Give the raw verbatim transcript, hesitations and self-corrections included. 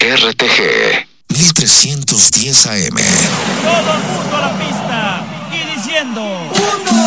R T G mil trescientos diez A M. Todo el mundo a la pista y diciendo: ¡Uno!